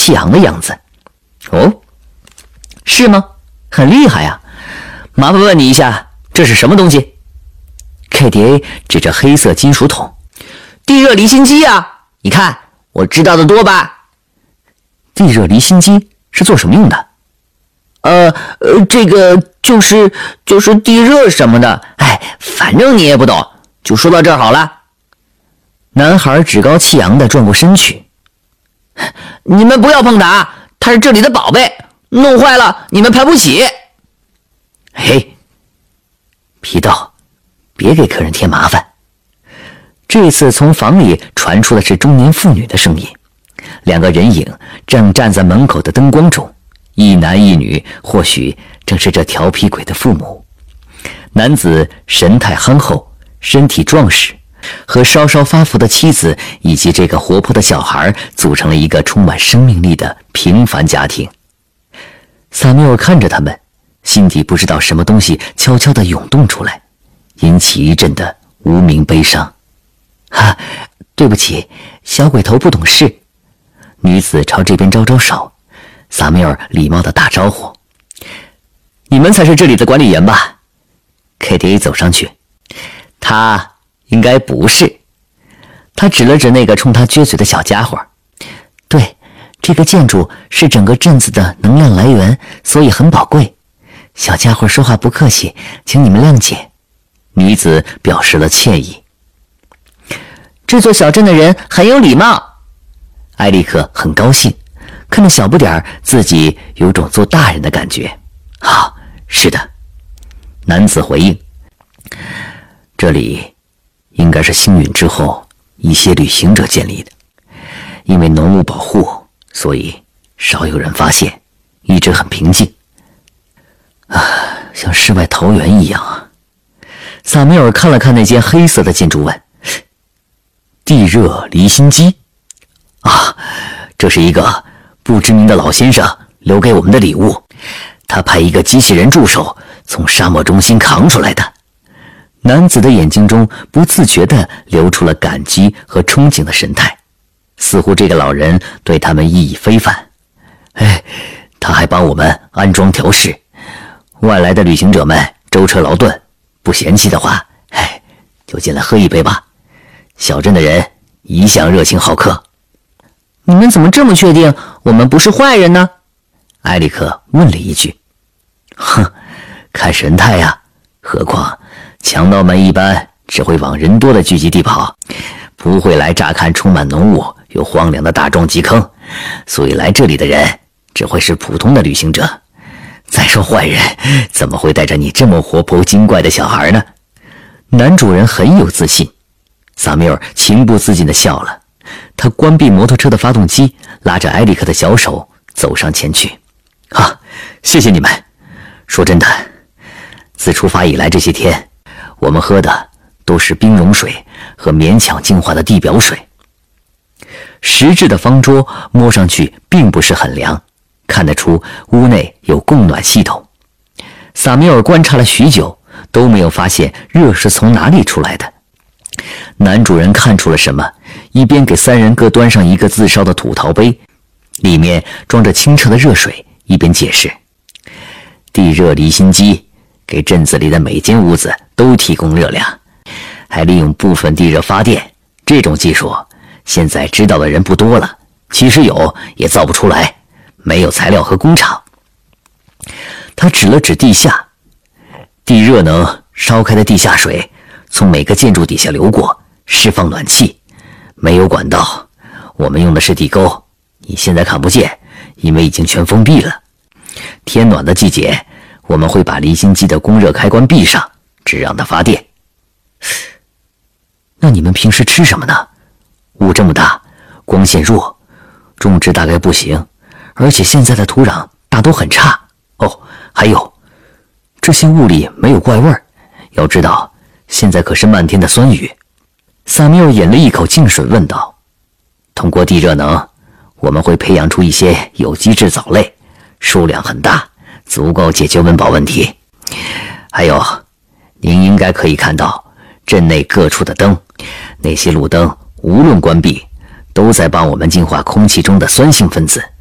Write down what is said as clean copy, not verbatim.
气昂的样子。哦，是吗？很厉害啊！麻烦问你一下，这是什么东西？ KDA 指着黑色金属桶，地热离心机啊！你看，我知道的多吧？地热离心机是做什么用的？这个就是地热什么的。哎，反正你也不懂，就说到这儿好了。男孩趾高气扬地转过身去。你们不要碰它，它是这里的宝贝，弄坏了你们赔不起。嘿，皮道。 别给客人添麻烦。这次从房里传出的是中年妇女的声音，两个人影正站在门口的灯光中，一男一女，或许正是这调皮鬼的父母。男子神态憨厚，身体壮实，和稍稍发福的妻子以及这个活泼的小孩组成了一个充满生命力的平凡家庭。萨缪尔看着他们，心底不知道什么东西悄悄地涌动出来。 引起一阵的无名悲伤。哈，对不起，小鬼头不懂事。女子朝这边招招手，萨缪尔礼貌地打招呼：“你们才是这里的管理员吧 ？”KDA 走上去，他应该不是。他指了指那个冲他撅嘴的小家伙。对，这个建筑是整个镇子的能量来源，所以很宝贵。小家伙说话不客气，请你们谅解。 女子表示了歉意。这座小镇的人很有礼貌。埃利克很高兴，看着小不点儿，自己有种做大人的感觉。好，是的，男子回应。这里应该是星陨之后一些旅行者建立的，因为浓雾保护，所以少有人发现，一直很平静。啊，像世外桃源一样啊。 萨缪尔看了看那间黑色的建筑，问：“地热离心机？啊，这是一个不知名的老先生留给我们的礼物，他派一个机器人助手从沙漠中心扛出来的。”男子的眼睛中不自觉地流出了感激和憧憬的神态，似乎这个老人对他们意义非凡。哎，他还帮我们安装调试，外来的旅行者们舟车劳顿。 不嫌弃的话，哎，就进来喝一杯吧。小镇的人一向热情好客。你们怎么这么确定我们不是坏人呢？埃里克问了一句。哼，看神态呀。何况强盗们一般只会往人多的聚集地跑，不会来乍看充满浓雾又荒凉的大壮基坑，所以来这里的人只会是普通的旅行者。 再说坏人怎么会带着你这么活泼精怪的小孩呢？男主人很有自信。萨缪尔情不自禁地笑了。他关闭摩托车的发动机，拉着埃里克的小手走上前去。啊，谢谢你们。说真的，自出发以来这些天，我们喝的都是冰融水和勉强净化的地表水。石质的方桌摸上去并不是很凉。 看得出屋内有供暖系统。萨缪尔观察了许久，都没有发现热是从哪里出来的。男主人看出了什么，一边给三人各端上一个自烧的土陶杯，里面装着清澈的热水，一边解释：地热离心机给镇子里的每间屋子都提供热量，还利用部分地热发电。这种技术现在知道的人不多了，其实有也造不出来。 没有材料和工厂。他指了指地下，地热能烧开的地下水从每个建筑底下流过，释放暖气。没有管道，我们用的是地沟，你现在看不见，因为已经全封闭了。天暖的季节，我们会把离心机的供热开关闭上，只让它发电。那你们平时吃什么呢？雾这么大，光线弱，种植大概不行。 而且现在的土壤大都很差哦，还有，这些雾里没有怪味儿。要知道，现在可是漫天的酸雨。萨缪尔饮了一口净水，问道：“通过地热能，我们会培养出一些有机质藻类，数量很大，足够解决温饱问题。还有，您应该可以看到镇内各处的灯，那些路灯无论关闭，都在帮我们净化空气中的酸性分子。”